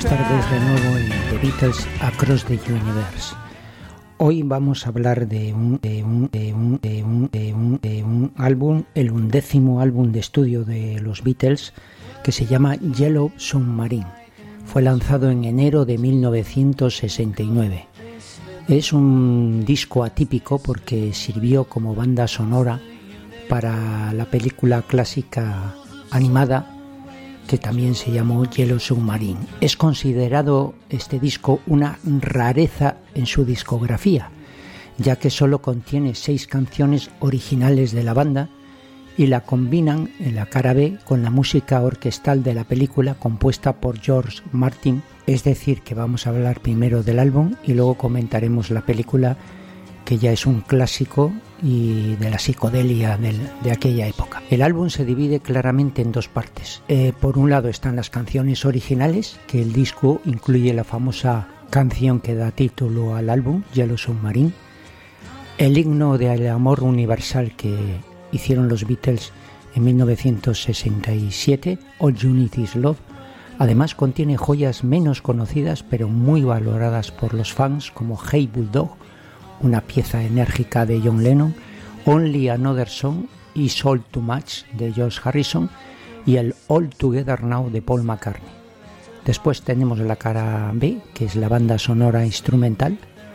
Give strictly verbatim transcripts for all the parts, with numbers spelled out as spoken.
tardes de nuevo en The Beatles Across the Universe. Hoy vamos a hablar de un, de un, de un, de un, de un, de un álbum, el undécimo álbum de estudio de los Beatles, que se llama Yellow Submarine. Fue lanzado en enero de mil novecientos sesenta y nueve. Es un disco atípico porque sirvió como banda sonora para la película clásica animada que también se llamó Yellow Submarine. Es considerado este disco una rareza en su discografía, ya que solo contiene seis canciones originales de la banda y la combinan en la cara B con la música orquestal de la película compuesta por George Martin. Es decir, que vamos a hablar primero del álbum y luego comentaremos la película, que ya es un clásico y de la psicodelia de, de aquella época. El álbum se divide claramente en dos partes. Eh, por un lado están las canciones originales, que el disco incluye la famosa canción que da título al álbum, Yellow Submarine, el himno del amor universal que hicieron los Beatles en mil novecientos sesenta y siete, All You Need Is Love. Además contiene joyas menos conocidas pero muy valoradas por los fans, como Hey Bulldog, una pieza enérgica de John Lennon, Only Another Song, Is All Too Much de George Harrison y el All Together Now de Paul McCartney. Después tenemos la cara B, que es la banda sonora instrumental,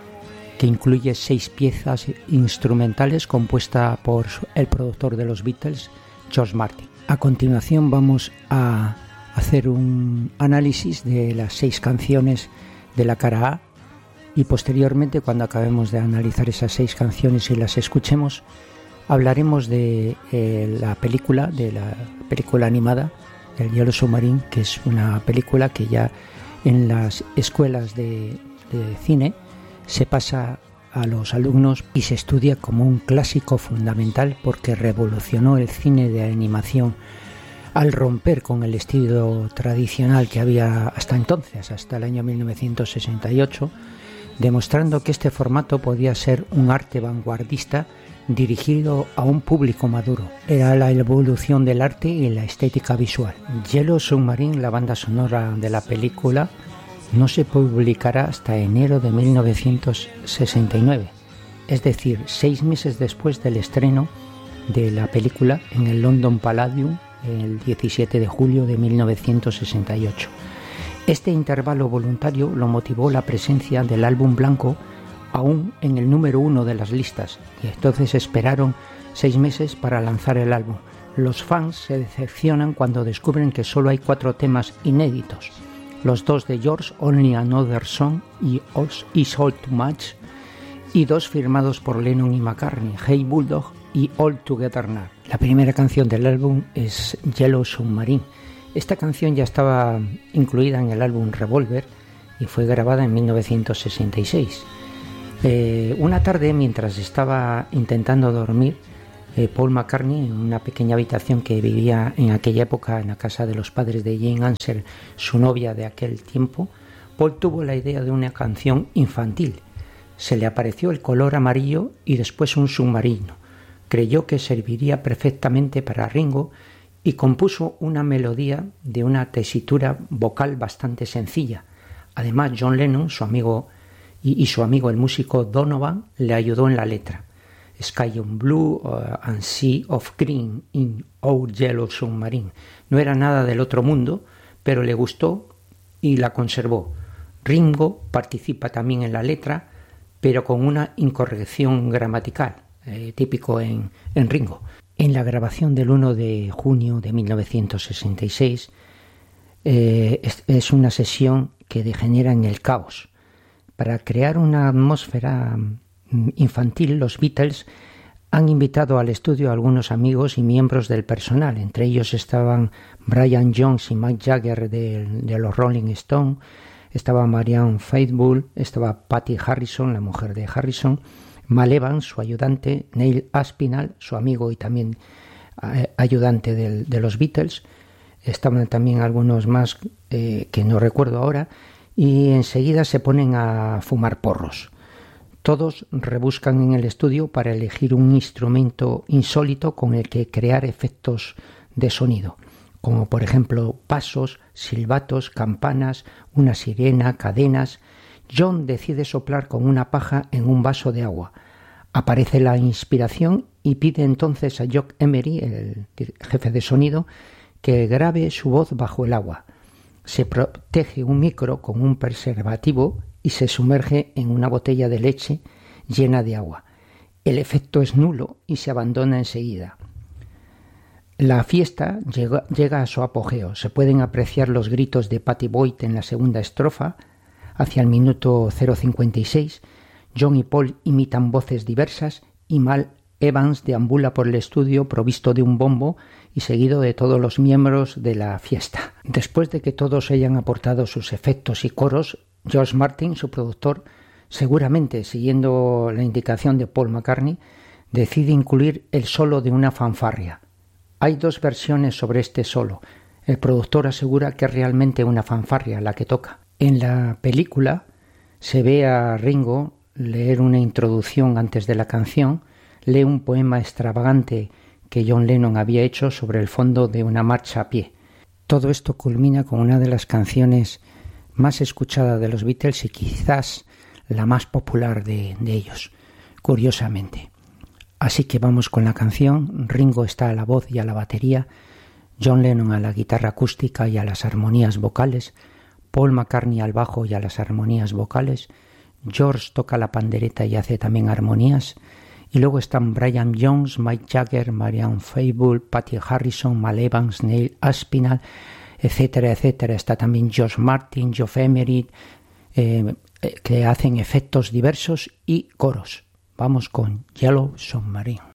que incluye seis piezas instrumentales compuesta por el productor de los Beatles, George Martin. A continuación vamos a hacer un análisis de las seis canciones de la cara A, y posteriormente, cuando acabemos de analizar esas seis canciones y las escuchemos, hablaremos de eh, la película, de la película animada, el Yellow Submarine, que es una película que ya en las escuelas de, de cine se pasa a los alumnos y se estudia como un clásico fundamental porque revolucionó el cine de animación al romper con el estilo tradicional que había hasta entonces, hasta el año mil novecientos sesenta y ocho, demostrando que este formato podía ser un arte vanguardista dirigido a un público maduro. Era la evolución del arte y la estética visual. Yellow Submarine, la banda sonora de la película, no se publicará hasta enero de mil novecientos sesenta y nueve, es decir, seis meses después del estreno de la película en el London Palladium el diecisiete de julio de mil novecientos sesenta y ocho. Este intervalo voluntario lo motivó la presencia del álbum blanco aún en el número uno de las listas, y entonces esperaron seis meses para lanzar el álbum. Los fans se decepcionan cuando descubren que solo hay cuatro temas inéditos, los dos de George, Only Another Song y Is All Too Much, y dos firmados por Lennon y McCartney, Hey Bulldog y All Together Now. La primera canción del álbum es Yellow Submarine. Esta canción ya estaba incluida en el álbum Revolver y fue grabada en mil novecientos sesenta y seis. Eh, una tarde, mientras estaba intentando dormir, eh, Paul McCartney, en una pequeña habitación que vivía en aquella época en la casa de los padres de Jane Ansel, su novia de aquel tiempo, Paul tuvo la idea de una canción infantil. Se le apareció el color amarillo y después un submarino. Creyó que serviría perfectamente para Ringo y compuso una melodía de una tesitura vocal bastante sencilla. Además, John Lennon, su amigo y, y su amigo el músico Donovan, le ayudó en la letra. Sky on Blue uh, and Sea of Green in Our Yellow Submarine. No era nada del otro mundo, pero le gustó y la conservó. Ringo participa también en la letra, pero con una incorrección gramatical, eh, típico en, en Ringo. En la grabación del uno de junio de mil novecientos sesenta y seis eh, es, es una sesión que degenera en el caos. Para crear una atmósfera infantil, los Beatles han invitado al estudio a algunos amigos y miembros del personal. Entre ellos estaban Brian Jones y Mick Jagger de, de los Rolling Stones, estaba Marianne Faithfull, estaba Patty Harrison, la mujer de Harrison, Mal Evans, su ayudante, Neil Aspinall, su amigo y también eh, ayudante de, de los Beatles. Estaban también algunos más eh, que no recuerdo ahora, y enseguida se ponen a fumar porros. Todos rebuscan en el estudio para elegir un instrumento insólito con el que crear efectos de sonido. como por ejemplo pasos, silbatos, campanas, una sirena, cadenas. John decide soplar con una paja en un vaso de agua. Aparece la inspiración y pide entonces a Jock Emery, el jefe de sonido, que grabe su voz bajo el agua. Se protege un micro con un preservativo y se sumerge en una botella de leche llena de agua. El efecto es nulo y se abandona enseguida. La fiesta llega, llega a su apogeo. Se pueden apreciar los gritos de Pattie Boyd en la segunda estrofa. Hacia el minuto cero cincuenta y seis, John y Paul imitan voces diversas y Mal Evans deambula por el estudio provisto de un bombo y seguido de todos los miembros de la fiesta. Después de que todos hayan aportado sus efectos y coros, George Martin, su productor, seguramente siguiendo la indicación de Paul McCartney, decide incluir el solo de una fanfarria. Hay dos versiones sobre este solo. El productor asegura que es realmente una fanfarria la que toca. En la película se ve a Ringo leer una introducción antes de la canción, lee un poema extravagante que John Lennon había hecho sobre el fondo de una marcha a pie. Todo esto culmina con una de las canciones más escuchadas de los Beatles y quizás la más popular de, de ellos, curiosamente. Así que vamos con la canción. Ringo está a la voz y a la batería, John Lennon a la guitarra acústica y a las armonías vocales, Paul McCartney al bajo y a las armonías vocales, George toca la pandereta y hace también armonías, y luego están Brian Jones, Mike Jagger, Marianne Faithfull, Patty Harrison, Mal Evans, Neil Aspinall, etcétera, etcétera. Está también George Martin, Geoff Emerick, eh, que hacen efectos diversos y coros. Vamos con Yellow Submarine.